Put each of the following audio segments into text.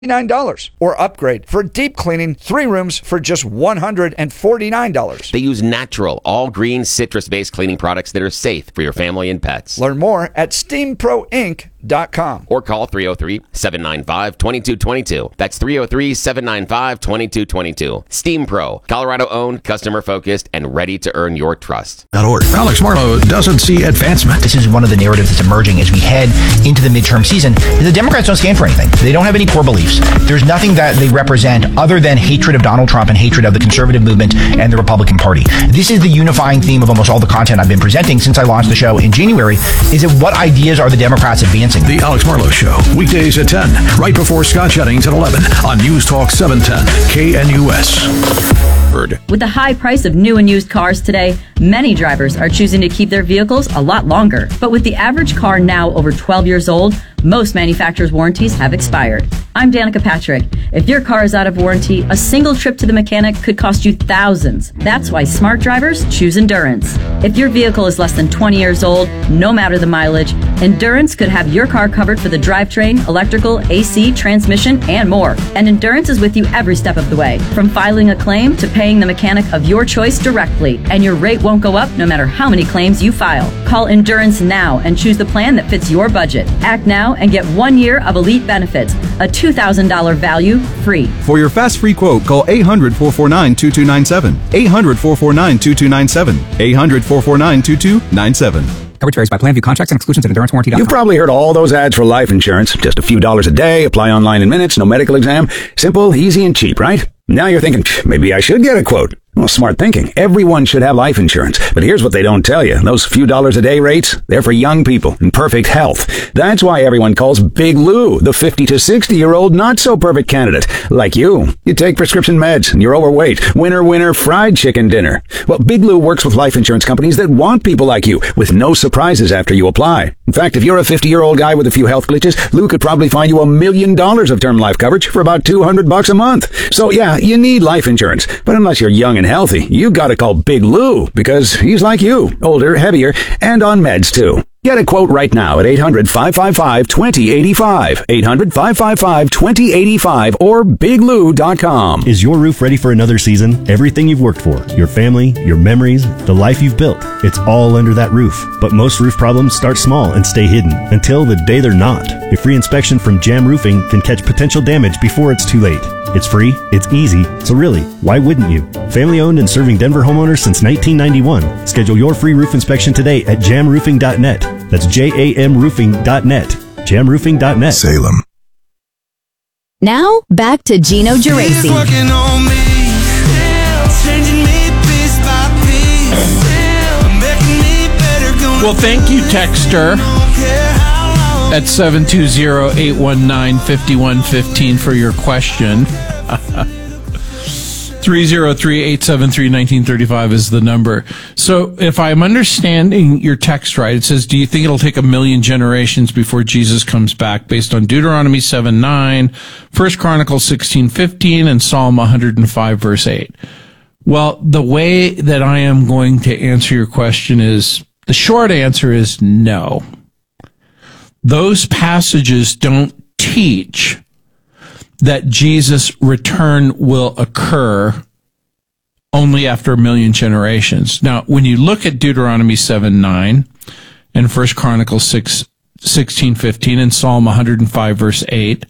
or upgrade for deep cleaning 3 rooms for just $149. They use natural, all-green, citrus-based cleaning products that are safe for your family and pets. Learn more at steamproinc.com or call 303-795-2222. That's 303-795-2222. Steam Pro, Colorado-owned, customer-focused, and ready to earn your trust. Alex Marlow doesn't see advancement. This is one of the narratives that's emerging as we head into the midterm season. The Democrats don't stand for anything. They don't have any core beliefs. There's nothing that they represent other than hatred of Donald Trump and hatred of the conservative movement and the Republican Party. This is the unifying theme of almost all the content I've been presenting since I launched the show in January, is that what ideas are the Democrats advancing? The Alex Marlow Show, weekdays at 10, right before Scott Jennings at 11 on News Talk 710 KNUS. With the high price of new and used cars today, many drivers are choosing to keep their vehicles a lot longer. But with the average car now over 12 years old, most manufacturers' warranties have expired. I'm Danica Patrick. If your car is out of warranty, a single trip to the mechanic could cost you thousands. That's why smart drivers choose Endurance. If your vehicle is less than 20 years old, no matter the mileage, Endurance could have your car covered for the drivetrain, electrical, AC, transmission, and more. And Endurance is with you every step of the way, from filing a claim to paying the mechanic of your choice directly. And your rate won't go up no matter how many claims you file. Call Endurance now and choose the plan that fits your budget. Act now and get 1 year of elite benefits, a $2,000 value free. For your fast free quote, call 800-449-2297. 800-449-2297. 800-449-2297. Coverage varies by plan. View contracts and exclusions at EnduranceWarranty.com. You've probably heard all those ads for life insurance. Just a few dollars a day, apply online in minutes, no medical exam. Simple, easy, and cheap, right? Now you're thinking, maybe I should get a quote. Well, smart thinking. Everyone should have life insurance. But here's what they don't tell you. Those few dollars a day rates, they're for young people in perfect health. That's why everyone calls Big Lou the 50 to 60-year-old not-so-perfect candidate. Like you. You take prescription meds and you're overweight. Winner, fried chicken dinner. Well, Big Lou works with life insurance companies that want people like you with no surprises after you apply. In fact, if you're a 50-year-old guy with a few health glitches, Lou could probably find you $1 million of term life coverage for about $200 a month. So yeah, you need life insurance. But unless you're young and healthy, you gotta call Big Lou because he's like you, older, heavier, and on meds too. Get a quote right now at 800-555-2085, 800-555-2085, or biglou.com. Is your roof ready for another season? Everything you've worked for, your family, your memories, the life you've built, it's all under that roof. But most roof problems start small and stay hidden until the day they're not. A free inspection from Jam Roofing can catch potential damage before it's too late. It's free, it's easy, so really, why wouldn't you? Family owned and serving Denver homeowners since 1991. Schedule your free roof inspection today at jamroofing.net. That's jamroofing.net. Jamroofing.net. Salem. Now, back to Gino Geraci. Well, thank you, Texter, at 720-819-5115 for your question. 303-873-1935 is the number. So if I'm understanding your text right, it says, do you think it'll take 1 million generations before Jesus comes back, based on Deuteronomy 7:9, 1 Chronicles 16:15, and Psalm 105, verse 8? Well, the way that I am going to answer your question is, the short answer is no. Those passages don't teach that Jesus' return will occur only after 1 million generations. Now, when you look at Deuteronomy 7:9 and 1 Chronicles 16:15 and Psalm 105, verse 8,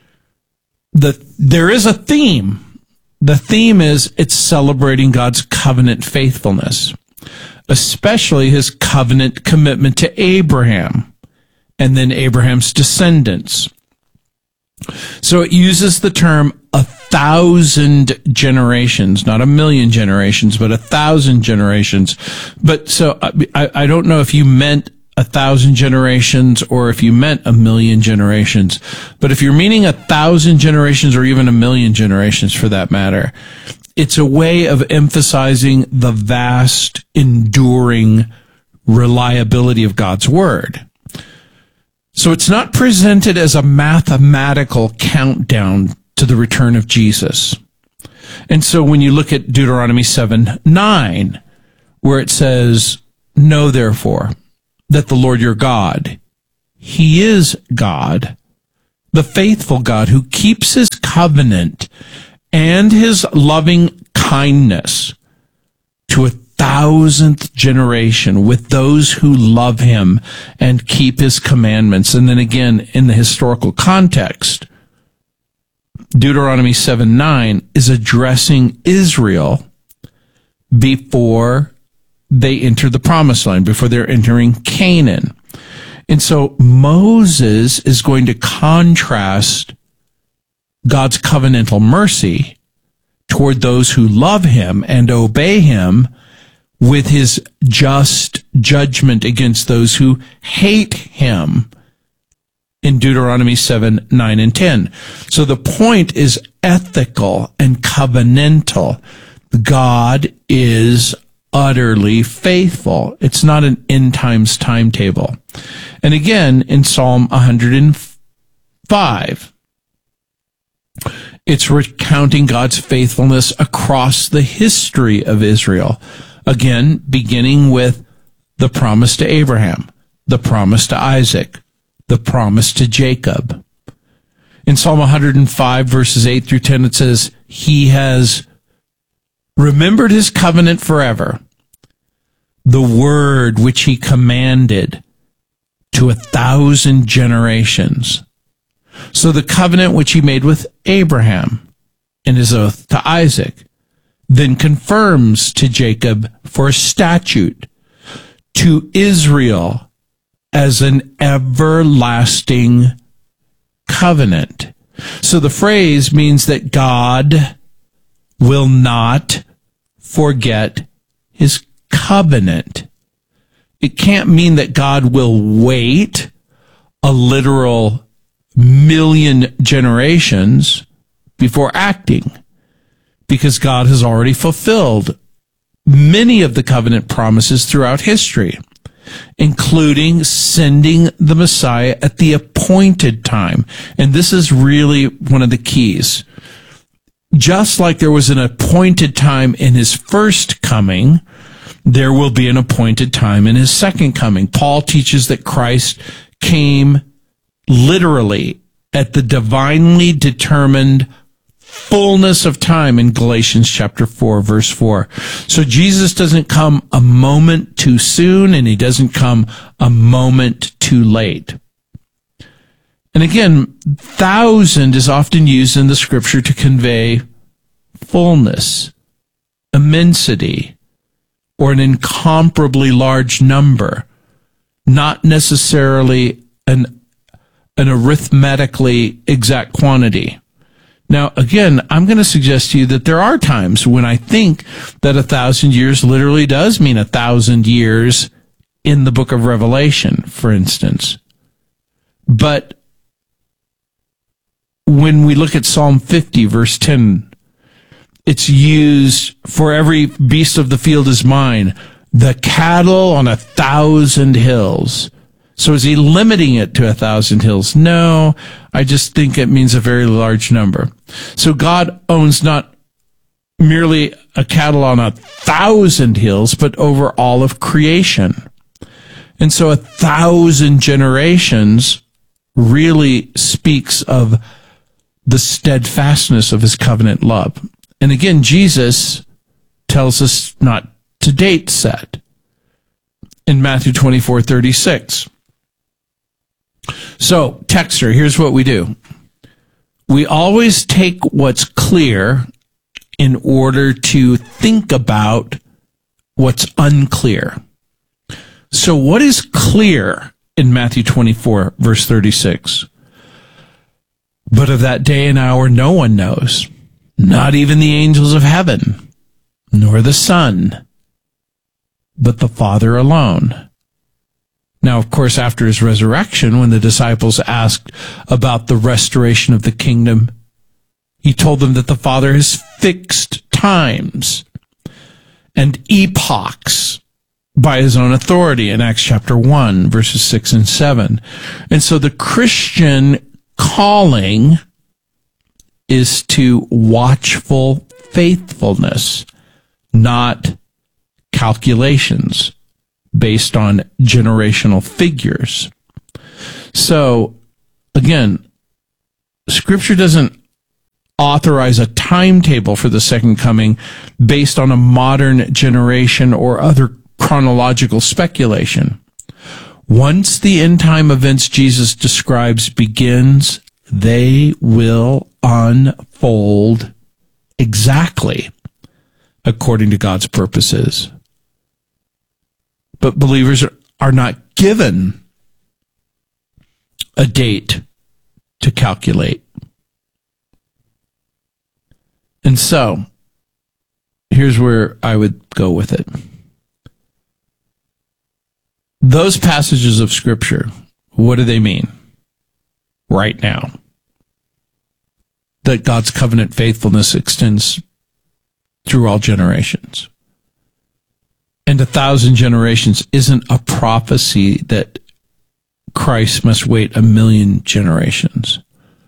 there is a theme. The theme is it's celebrating God's covenant faithfulness, especially his covenant commitment to Abraham and then Abraham's descendants. So it uses the term 1,000 generations, not 1 million generations, but 1,000 generations. But so I don't know if you meant 1,000 generations or if you meant 1 million generations. But if you're meaning 1,000 generations or even 1 million generations for that matter, it's a way of emphasizing the vast, enduring reliability of God's word. So it's not presented as a mathematical countdown to the return of Jesus. And so when you look at Deuteronomy 7:9, where it says, know therefore that the Lord your God, he is God, the faithful God who keeps his covenant and his loving kindness to 1,000th generation with those who love him and keep his commandments. And then again, in the historical context, Deuteronomy 7:9 is addressing Israel before they enter the promised land, before they're entering Canaan. And so Moses is going to contrast God's covenantal mercy toward those who love him and obey him with his just judgment against those who hate him in Deuteronomy 7, 9, and 10. So the point is ethical and covenantal. God is utterly faithful. It's not an end times timetable. And again, in Psalm 105, it's recounting God's faithfulness across the history of Israel. Again, beginning with the promise to Abraham, the promise to Isaac, the promise to Jacob. In Psalm 105, verses 8 through 10, it says, he has remembered his covenant forever, the word which he commanded to 1,000 generations. So the covenant which he made with Abraham and his oath to Isaac then confirms to Jacob for a statute, to Israel as an everlasting covenant. So the phrase means that God will not forget his covenant. It can't mean that God will wait a literal million generations before acting, because God has already fulfilled many of the covenant promises throughout history, including sending the Messiah at the appointed time. And this is really one of the keys. Just like there was an appointed time in his first coming, there will be an appointed time in his second coming. Paul teaches that Christ came literally at the divinely determined fullness of time in Galatians chapter 4, verse 4. So Jesus doesn't come a moment too soon, and he doesn't come a moment too late. And again, 1,000 is often used in the scripture to convey fullness, immensity, or an incomparably large number, not necessarily an arithmetically exact quantity. Now, again, I'm going to suggest to you that there are times when I think that 1,000 years literally does mean 1,000 years in the book of Revelation, for instance. But when we look at Psalm 50, verse 10, it's used, for every beast of the field is mine, the cattle on 1,000 hills. So is he limiting it to 1,000 hills? No, I just think it means a very large number. So God owns not merely a cattle on 1,000 hills, but over all of creation. And so 1,000 generations really speaks of the steadfastness of his covenant love. And again, Jesus tells us not to date set in Matthew 24:36. So, texter, here's what we do. We always take what's clear in order to think about what's unclear. So what is clear in Matthew 24, verse 36? But of that day and hour no one knows, not even the angels of heaven, nor the Son, but the Father alone. Now, of course, after his resurrection, when the disciples asked about the restoration of the kingdom, he told them that the Father has fixed times and epochs by his own authority in Acts chapter 1, verses 6 and 7. And so the Christian calling is to watchful faithfulness, not calculations based on generational figures. So, again, Scripture doesn't authorize a timetable for the second coming based on a modern generation or other chronological speculation. Once the end time events Jesus describes begins, they will unfold exactly according to God's purposes. But believers are not given a date to calculate. And so, here's where I would go with it. Those passages of Scripture, what do they mean right now? That God's covenant faithfulness extends through all generations. And 1,000 generations isn't a prophecy that Christ must wait 1,000,000 generations.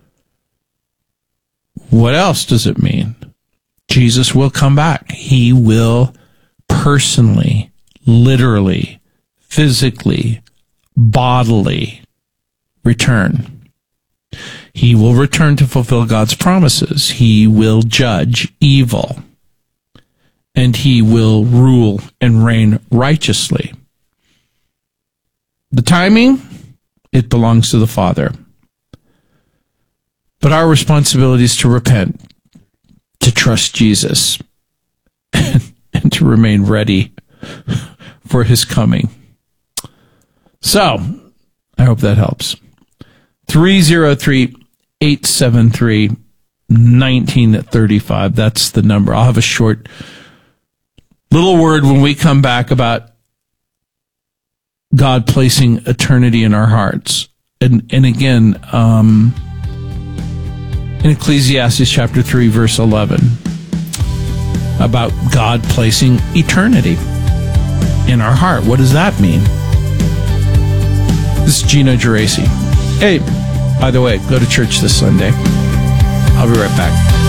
What else does it mean? Jesus will come back. He will personally, literally, physically, bodily return. He will return to fulfill God's promises. He will judge evil. And he will rule and reign righteously. The timing, it belongs to the Father. But our responsibility is to repent, to trust Jesus, and to remain ready for his coming. So, I hope that helps. 303-873-1935. That's the number. I'll have a short little word when we come back about God placing eternity in our hearts. And again, in Ecclesiastes chapter 3, verse 11, about God placing eternity in our heart. What does that mean? This is Gino Geraci. Hey, by the way, go to church this Sunday. I'll be right back.